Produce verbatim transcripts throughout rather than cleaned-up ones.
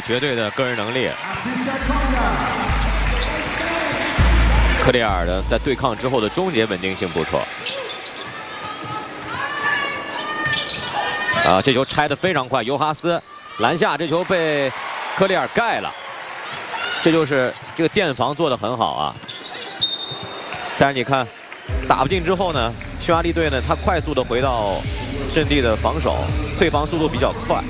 绝对的个人能力。克里尔的在对抗之后的终结稳定性不错。啊，这球拆得非常快，尤哈斯篮下，这球被克里尔盖了。这就是这个垫防做得很好啊。但是你看，打不进之后呢，匈牙利队呢，他快速的回到阵地的防守，退防速度比较快。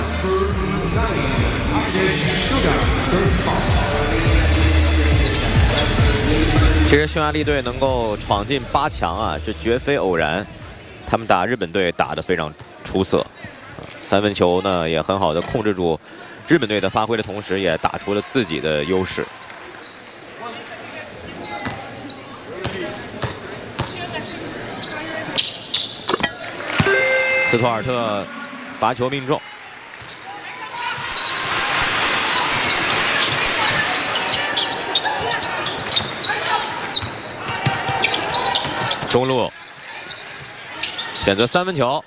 其实匈牙利队能够闯进八强啊，这绝非偶然。他们打日本队打得非常出色，三分球呢也很好的控制住日本队的发挥的同时，也打出了自己的优势。斯图尔特罚球命中。中路选择三分球，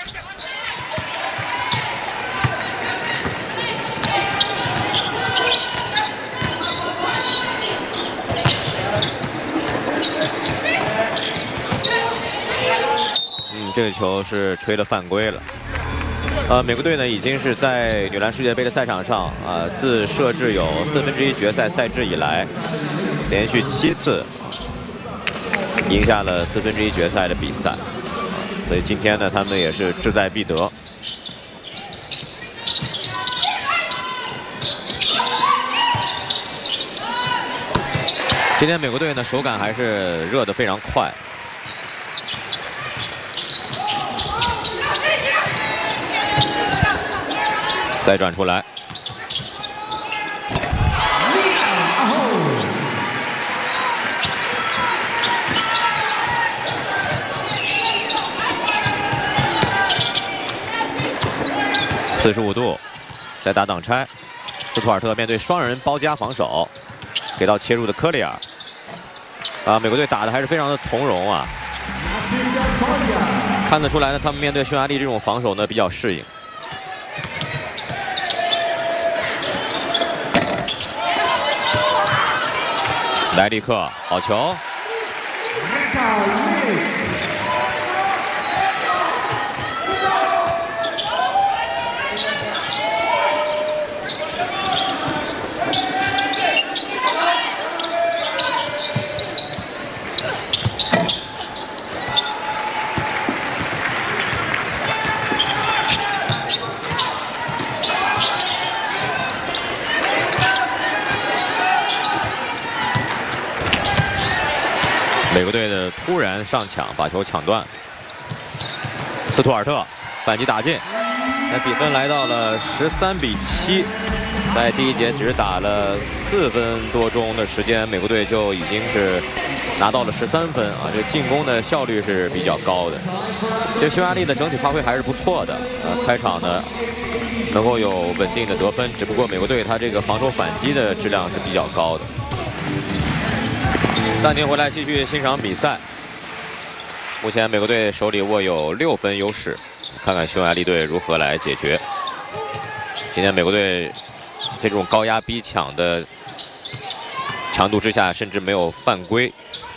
嗯，这个球是吹了犯规了。呃，美国队呢已经是在女篮世界杯的赛场上啊、呃，自设置有四分之一决赛赛制以来，连续七次赢下了四分之一决赛的比赛，所以今天呢，他们也是志在必得。今天美国队呢手感还是热得非常快。再转出来。四十五度，再打挡拆。斯图尔特面对双人包夹防守，给到切入的科里尔。啊，美国队打的还是非常的从容啊。看得出来呢，他们面对匈牙利这种防守呢比较适应。莱利克，好球。美国队的突然上抢，把球抢断。斯图尔特反击打进，那比分来到了十三比七。在第一节只打了四分多钟的时间，美国队就已经是拿到了十三分啊！这进攻的效率是比较高的。其实匈牙利的整体发挥还是不错的，呃，开场呢能够有稳定的得分，只不过美国队他这个防守反击的质量是比较高的。暂停回来，继续欣赏比赛。目前美国队手里握有六分优势，看看匈牙利队如何来解决。今天美国队这种高压逼抢的强度之下，甚至没有犯规。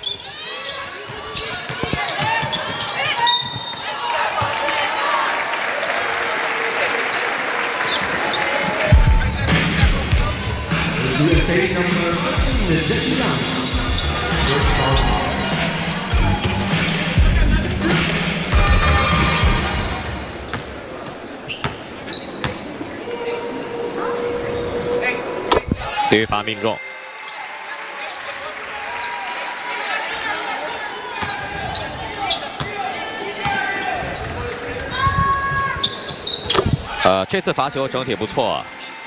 对罚命中。呃，这次罚球整体不错。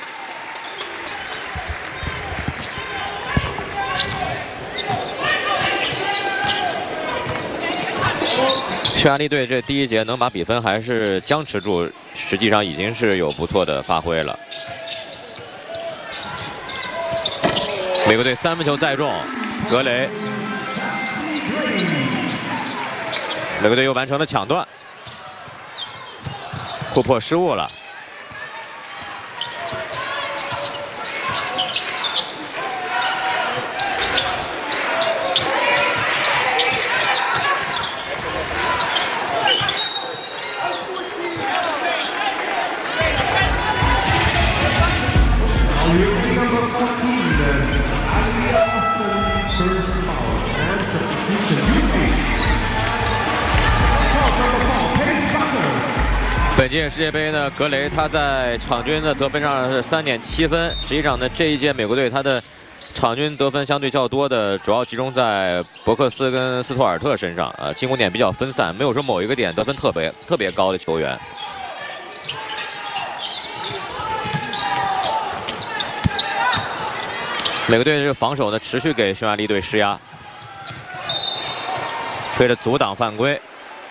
匈牙利队这第一节能把比分还是僵持住，实际上已经是有不错的发挥了。美国队三分球再中，格雷，美国队又完成了抢断，库珀失误了。 届世界杯呢，格雷他在场均的得分上是三点七分。实际上呢，这一届美国队他的场均得分相对较多的，主要集中在伯克斯跟斯图尔特身上啊，进攻点比较分散，没有说某一个点得分特别特别高的球员。美国队这个防守呢，持续给匈牙利队施压，吹着阻挡犯规。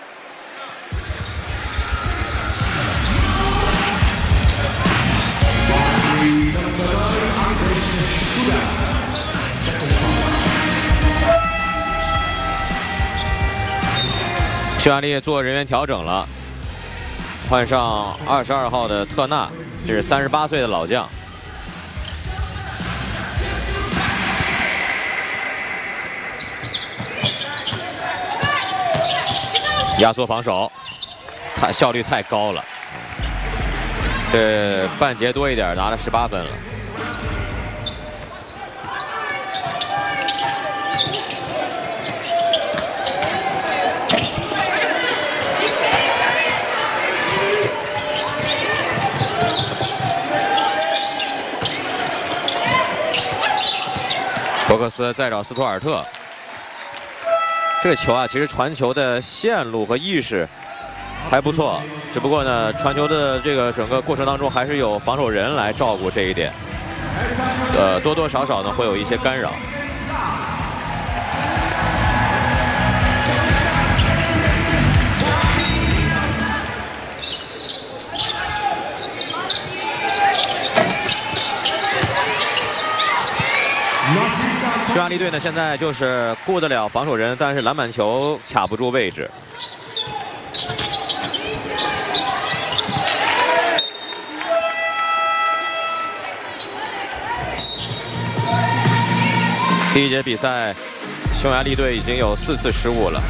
匈牙利做人员调整了，换上二十二号的特纳，这是三十八岁的老将。压缩防守，太效率太高了。这半节多一点，拿了十八分了。 伯克斯再找斯图尔特，这个球啊，其实传球的线路和意识还不错，只不过呢，传球的这个整个过程当中还是有防守人来照顾这一点，呃，多多少少呢会有一些干扰。 匈牙利队呢，现在就是顾得了防守人，但是篮板球卡不住位置。第一节比赛，匈牙利队已经有四次失误了。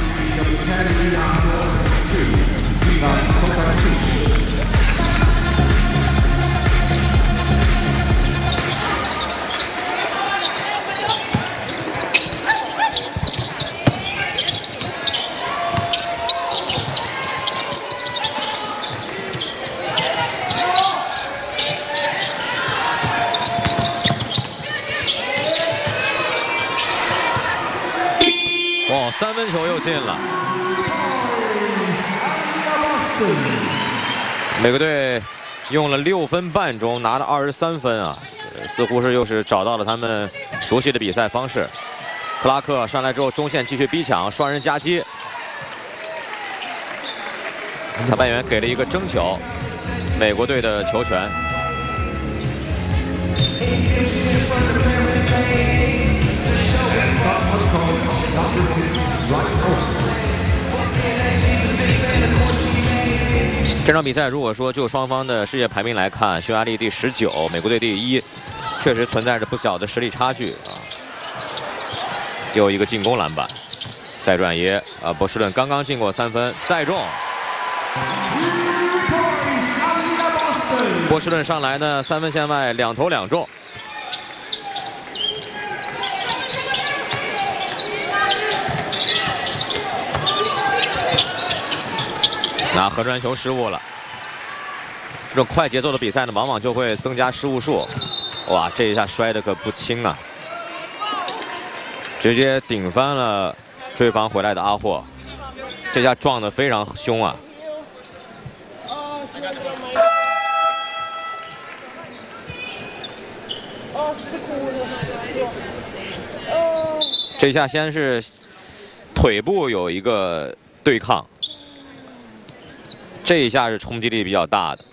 哇，三分球又进了！美国队用了六分半钟拿了二十三分啊，似乎是又是找到了他们熟悉的比赛方式。克拉克上来之后，中线继续逼抢，双人夹击。裁判员给了一个争球，美国队的球权。 这场比赛如果说就双方的世界排名来看，匈牙利第十九，美国队第一，确实存在着不小的实力差距啊。又一个进攻篮板，再转移啊，波士顿刚刚进过三分，再中。波士顿上来呢，三分线外两投两中。 那合传球失误了，这种快节奏的比赛呢，往往就会增加失误数。哇，这一下摔得可不轻啊！直接顶翻了追防回来的阿霍，这下撞得非常凶啊！这下先是腿部有一个对抗。 这一下是冲击力比较大的。